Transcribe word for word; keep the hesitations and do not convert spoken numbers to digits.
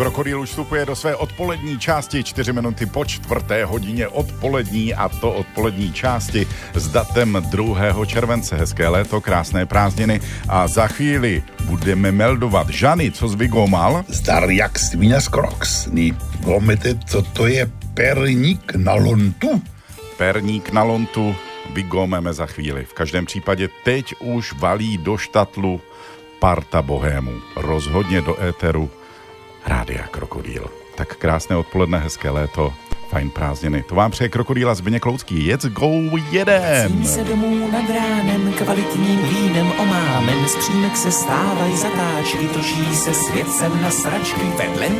Krokodýl už vstupuje do své odpolední části, čtyři minuty po čtvrté hodině odpolední, a to odpolední části s datem druhého července. Hezké léto, krásné prázdniny a za chvíli budeme meldovat. Žany, co zvygomal? Zdar jak svína z Crocs. Ni gomete, co to je perník na lontu? Perník na lontu vygomeme za chvíli. V každém případě teď už valí do štatlu parta bohémů. Rozhodně do éteru Rádia Krokodýl. Tak krásné odpoledne, hezké léto, fajn prázdniny. To vám přeje Krokodýl a Zbyněk Loucký. Let's go, jedem! Vrací se domů nad ránem, kvalitním vínem omámen. Z přímek se stávají zatáčky, točí se svět sem na sračky. Vedle